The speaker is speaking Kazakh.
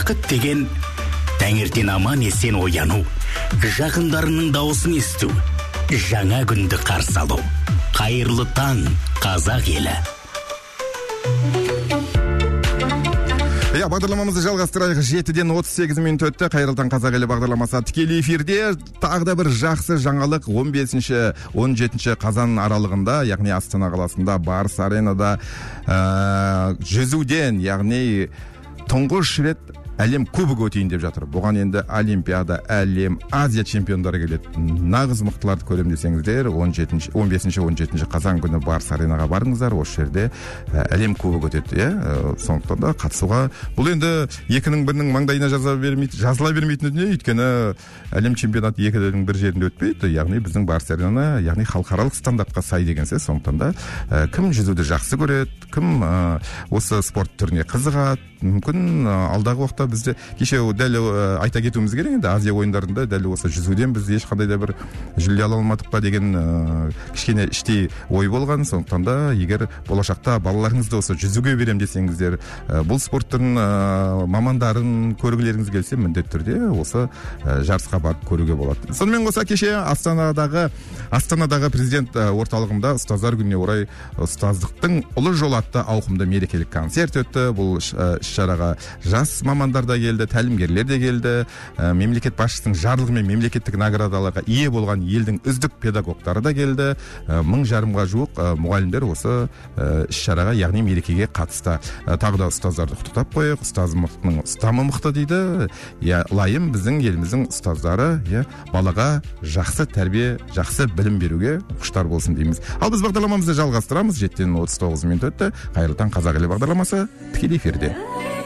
бақыт деген таңертең аман есен ояну, жақындарының дауысын есту, жаңа күнді қарсы алу. Қайырлы таң, қазақ елі. Бағдарламамызды жалғастырайық. 7-ден 38 минут өтті. Қайырлы таң, қазақ елі бағдарламасы тікелей эфирде. Тағы да бір жақсы жаңалық. 15-17 қазан аралығында, яғни Астана қаласында Барыс аренада жүзуден, яғни тұңғыш рет әлем кубогы өтейін деп жатыр. Бұған енді Олимпиада, әлем, Азия чемпиондары келеді. Нағыз мықтыларды көрем десеңіздер, 15-17 қазан күні Барыс аренаға барыңыздар. Осы жерде әлем кубогы өтеді. Сондықтан да қатысуға. Бұл енді екінің бірінің маңдайына жазыла бермейтін дүние, өйткені әлем чемпионаты екінің бір жерінде өтпейді. Яғни біздің Барыс арена, яғни халықаралық стандартқа сай деген сөз. Сондықтан да кім жүзуді жақсы көреді, кім осы спорт түріне қызығады, мүмкін алдағы уақытта бізде кеше дәл айта кетуіміз керек, енді Азия ойындарында дәл осы жүзуден біз ешқандай да бір жүлде ала алмадық па деген кішкене іштей ой болған. Сондықтан да егер болашақта балаларыңызды осы жүзуге берем десеңіздер, бұл спорт түрін мамандарын көргілеріңіз келсе, міндетті түрде осы жарысқа барып көруге болады. Сонымен қоса кеше Астанадағы президент орталығында ұстаздар күніне орай ұстаздықтың ұлы жолы атты ауқымды мерекелік концерт өтті. Бұл іс-шараға жас мамандар да келді, тәлімгерлер де келді. Мемлекет басшысының жарлығымен мемлекеттік наградаларға ие болған елдің үздік педагогтары да келді. 1000-ға жуық мұғалімдер осы іс-шараға, яғни мерекеге қатысты. Тағы да ұстаздарды құттықтап қояйық. Ұстаз мықтының ұстамы мықты дейді. Лайым біздің еліміздің ұстаздары балаға жақсы тәрбие, жақсы білім беруге құштар болсын дейміз. Ал біз бағдарламамызды жалғастырамыз. 7-ден 39 минут өтті. Қайырлы таң, қазақ елі бағдарламасы тікелей эфирде.